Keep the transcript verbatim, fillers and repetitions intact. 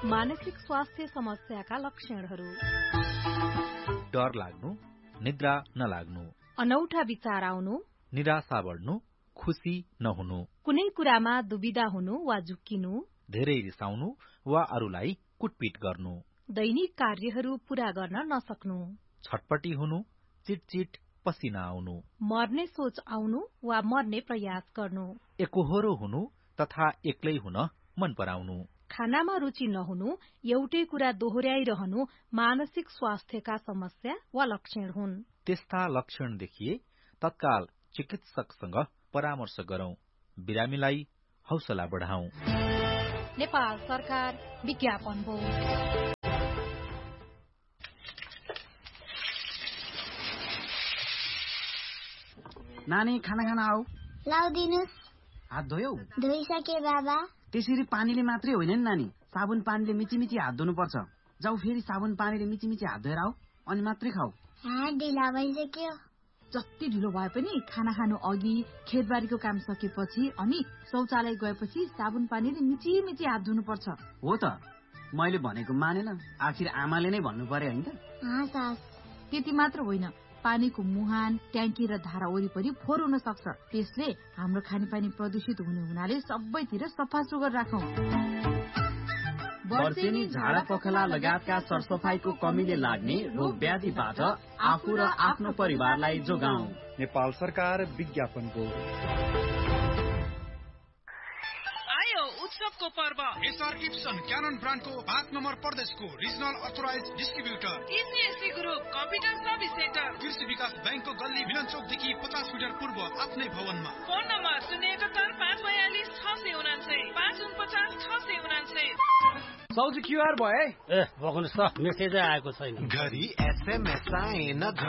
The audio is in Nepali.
मानसिक स्वास्थ्य समस्याका लक्षणहरू। डर लाग्नु, निद्रा नलाग्नु, अनौठा विचार आउनु, निराशा बढ्नु, खुशी नहुनु, कुनै कुरामा दुविधा हुनु वा झुक्किनु, धेरै रिसाउनु वा अरूलाई कुटपिट गर्नु, दैनिक कार्यहरू पूरा गर्न नसक्नु, छटपटी हुनु, चिटचिट पसिना आउनु, मर्ने सोच आउनु वा मर्ने प्रयास गर्नु, एकोहोरो हुनु तथा एक्लै हुन मन पराउनु, खानामा रुचि नहुनु, एउटै कुरा दोहोर्याइरहनु मानसिक स्वास्थ्यका समस्या वा लक्षण हुन्। त्यस्ता लक्षण देखिए तत्काल चिकित्सकसँग परामर्श गरौं, बिरामीलाई हौसला बढाउँ। नेपाल सरकार विज्ञापन हो। नानी खाना खाना आऊ। लाउदिनुस्। हात धोयौ? धोइसके बाबा। त्यसरी पानीले मात्रै होइन नि नानी, साबुन पानीले मिचिमिची हात धुनु पर्छ। जाऊ फेरि साबुन पानीले मिचिमिची हात धोएर आऊ अनि मात्रै खाऊ। हात ढिला भइसक्यो। जति ढिलो भए पनि खाना खानु अघि, खेतबारीको काम सकेपछि अनि शौचालय गएपछि साबुन पानीले मिची मिची हात धुनु पर्छ। हो त, मैले भनेको मानेन, आखिर आमाले नै भन्नु पर्यो हैन त। त्यति मात्र होइन, पानीको मुहान, ट्याङ्की र धारा वरिपरि फोहोर हुन सक्छ। त्यसले हाम्रो खानेपानी प्रदूषित हुने हुनाले सबैतिर सफा सुग्घर राखौं। वर्षेनी, झाडा पखला लगायतका सरसफाईको कमीले लाग्ने रोग व्याधिबाट आफू र आफ्नो परिवारलाई जोगाऊ। नेपाल सरकार विज्ञापनको। उत्सवको पर्व एसआर गिब्सन क्यानन ब्रान्डको पाँच नम्बर प्रदेशको regional authorise distributor टिसिएससी group computer service centre कृषि विकास बैंकको गल्ली मिलन चौकदेखि पचास मिटर पूर्व आफ्नै भवनमा। फोन नम्बर शून्य एकहत्तर पाँच बयालिस छ सय उनान्सय पाँच उनपचास छ सय उनान्सय। सौजी क्युआर भए ए बग्नुहोस् त, मेसेजै आएको छैन। घरि एसएमएस आएन।